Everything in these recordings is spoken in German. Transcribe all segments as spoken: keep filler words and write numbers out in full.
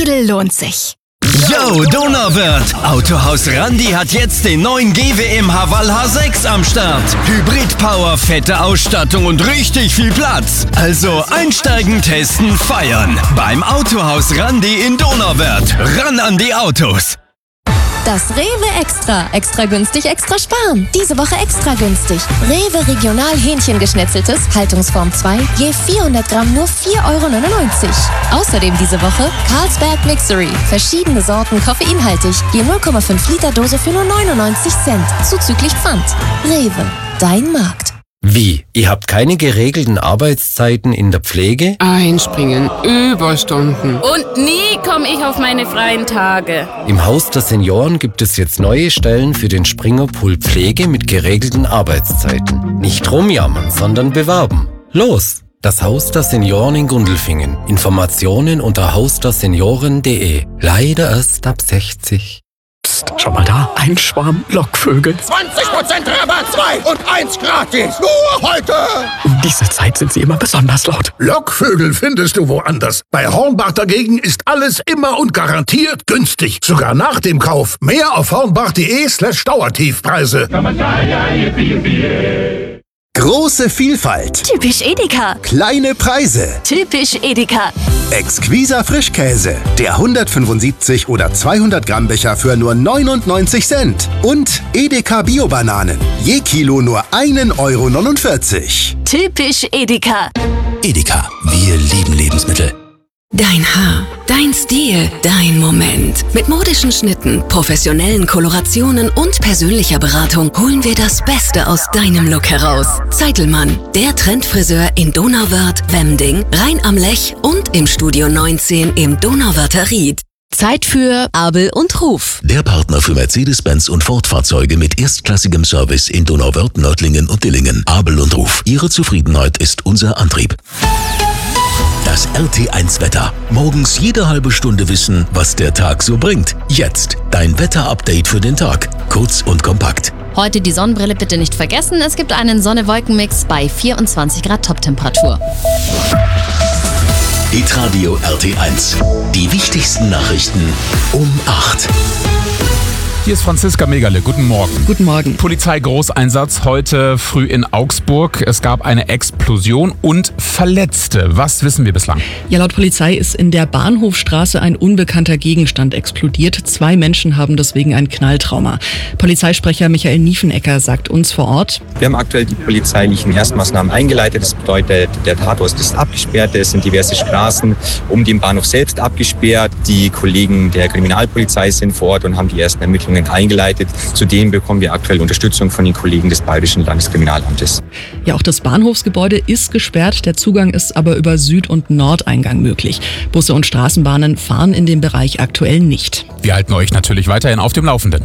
Lidl lohnt sich. Yo, Donauwörth! Autohaus Randi hat jetzt den neuen G W M Haval H sechs am Start. Hybrid-Power, fette Ausstattung und richtig viel Platz. Also einsteigen, testen, feiern. Beim Autohaus Randi in Donauwörth. Ran an die Autos! Das Rewe Extra. Extra günstig, extra sparen. Diese Woche extra günstig. Rewe Regional Hähnchengeschnetzeltes, Haltungsform zwei, je vierhundert Gramm nur vier Euro neunundneunzig. Außerdem diese Woche Carlsberg Mixery. Verschiedene Sorten koffeinhaltig, je null Komma fünf Liter Dose für nur neunundneunzig Cent. Zuzüglich Pfand. Rewe, dein Markt. Wie? Ihr habt keine geregelten Arbeitszeiten in der Pflege? Einspringen, Überstunden. Und nie komme ich auf meine freien Tage. Im Haus der Senioren gibt es jetzt neue Stellen für den Springerpool Pflege mit geregelten Arbeitszeiten. Nicht rumjammern, sondern bewerben. Los! Das Haus der Senioren in Gundelfingen. Informationen unter haus der senioren punkt de. Leider erst ab sechzig. Psst, schau mal da, ein Schwarm Lockvögel. zwanzig Prozent Rabatt, zwei und eins gratis. Nur heute. Um diese Zeit sind sie immer besonders laut. Lockvögel findest du woanders. Bei Hornbach dagegen ist alles immer und garantiert günstig. Sogar nach dem Kauf. Mehr auf hornbach.de slash Dauertiefpreise. Große Vielfalt. Typisch Edeka. Kleine Preise. Typisch Edeka. Exquiser Frischkäse. Der hundertfünfundsiebzig oder zweihundert Gramm Becher für nur neunundneunzig Cent. Und Edeka Bio-Bananen. Je Kilo nur ein Euro neunundvierzig. Typisch Edeka. Edeka. Wir lieben Lebensmittel. Dein Haar, dein Stil, dein Moment. Mit modischen Schnitten, professionellen Kolorationen und persönlicher Beratung holen wir das Beste aus deinem Look heraus. Zeitelmann, der Trendfriseur in Donauwörth, Wemding, Rhein am Lech und im Studio neunzehn im Donauwörther Ried. Zeit für Abel und Ruf. Der Partner für Mercedes-Benz und Ford-Fahrzeuge mit erstklassigem Service in Donauwörth, Nördlingen und Dillingen. Abel und Ruf. Ihre Zufriedenheit ist unser Antrieb. Das R T eins Wetter. Morgens jede halbe Stunde wissen, was der Tag so bringt. Jetzt dein Wetter-Update für den Tag. Kurz und kompakt. Heute die Sonnenbrille bitte nicht vergessen. Es gibt einen Sonne-Wolken-Mix bei vierundzwanzig Grad Toptemperatur. Hitradio R T eins. Die wichtigsten Nachrichten um acht. Hier ist Franziska Megale. Guten Morgen. Guten Morgen. Polizeigroßeinsatz heute früh in Augsburg. Es gab eine Explosion und Verletzte. Was wissen wir bislang? Ja, laut Polizei ist in der Bahnhofstraße ein unbekannter Gegenstand explodiert. Zwei Menschen haben deswegen ein Knalltrauma. Polizeisprecher Michael Niefenecker sagt uns vor Ort: Wir haben aktuell die polizeilichen Erstmaßnahmen eingeleitet. Das bedeutet, der Tatort ist abgesperrt. Es sind diverse Straßen um den Bahnhof selbst abgesperrt. Die Kollegen der Kriminalpolizei sind vor Ort und haben die ersten Ermittlungen eingeleitet. Zudem bekommen wir aktuell Unterstützung von den Kollegen des Bayerischen Landeskriminalamtes. Ja, auch das Bahnhofsgebäude ist gesperrt. Der Zugang ist aber über Süd- und Nordeingang möglich. Busse und Straßenbahnen fahren in dem Bereich aktuell nicht. Wir halten euch natürlich weiterhin auf dem Laufenden.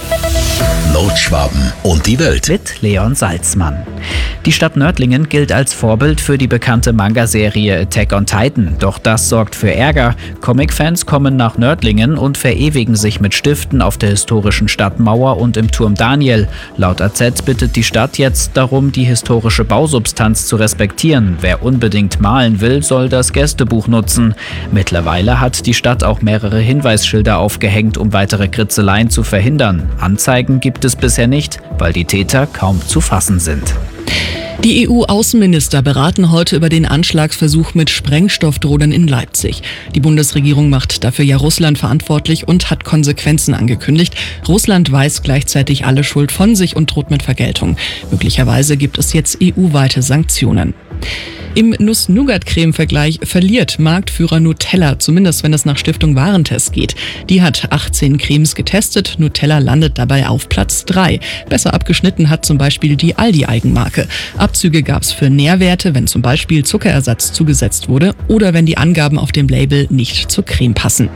Nordschwaben und die Welt. Mit Leon Salzmann. Die Stadt Nördlingen gilt als Vorbild für die bekannte Manga-Serie Attack on Titan. Doch das sorgt für Ärger. Comic-Fans kommen nach Nördlingen und verewigen sich mit Stiften auf der historischen Stadtmauer und im Turm Daniel. Laut A Z bittet die Stadt jetzt darum, die historische Bausubstanz zu respektieren. Wer unbedingt malen will, soll das Gästebuch nutzen. Mittlerweile hat die Stadt auch mehrere Hinweisschilder aufgehängt, um weitere Kritzeleien zu verhindern. Anzeigen gibt es bisher nicht, weil die Täter kaum zu fassen sind. Die E U-Außenminister beraten heute über den Anschlagsversuch mit Sprengstoffdrohnen in Leipzig. Die Bundesregierung macht dafür ja Russland verantwortlich und hat Konsequenzen angekündigt. Russland weist gleichzeitig alle Schuld von sich und droht mit Vergeltung. Möglicherweise gibt es jetzt E U-weite Sanktionen. Im Nuss-Nougat-Creme-Vergleich verliert Marktführer Nutella, zumindest wenn es nach Stiftung Warentest geht. Die hat achtzehn Cremes getestet, Nutella landet dabei auf Platz drei. Besser abgeschnitten hat zum Beispiel die Aldi-Eigenmarke. Abzüge gab es für Nährwerte, wenn zum Beispiel Zuckerersatz zugesetzt wurde oder wenn die Angaben auf dem Label nicht zur Creme passen.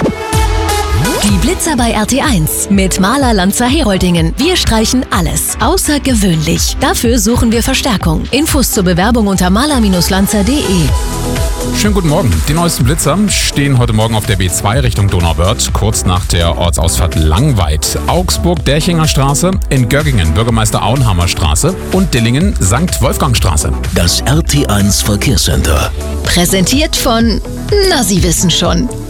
Die Blitzer bei R T eins mit Maler Lanzer Heroldingen. Wir streichen alles. Außergewöhnlich. Dafür suchen wir Verstärkung. Infos zur Bewerbung unter maler Lanzer punkt de. Schönen guten Morgen. Die neuesten Blitzer stehen heute Morgen auf der B zwei Richtung Donauwörth, kurz nach der Ortsausfahrt Langweid. Augsburg Derchinger Straße, in Göggingen Bürgermeister Auenhammer Straße und Dillingen Sankt Wolfgang Straße. Das R T eins Verkehrscenter. Präsentiert von, na, Sie wissen schon.